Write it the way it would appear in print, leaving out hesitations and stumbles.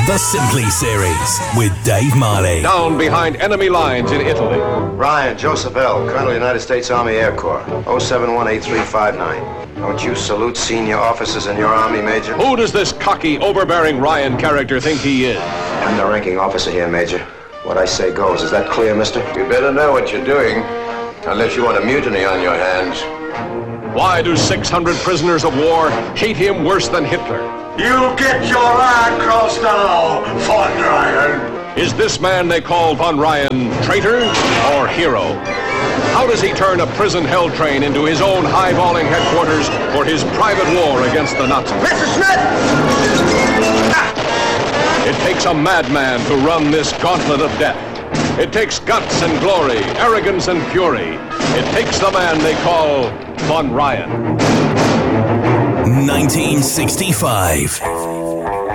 The Simply Series with Dave Marley. Down behind enemy lines in Italy. Ryan, Joseph L., Colonel, United States Army Air Corps, 0718359. Don't you salute senior officers in your Army, Major? Who does this cocky, overbearing Ryan character think he is? I'm the ranking officer here, Major. What I say goes. Is that clear, mister? You better know what you're doing, unless you want a mutiny on your hands. Why do 600 prisoners of war hate him worse than Hitler? You get your eye crossed now, Von Ryan. Is this man they call Von Ryan traitor or hero? How does he turn a prison hell train into his own highballing headquarters for his private war against the Nazis? Mr. Smith! It takes a madman to run this gauntlet of death. It takes guts and glory, arrogance and fury. It takes the man they call Von Ryan. 1965.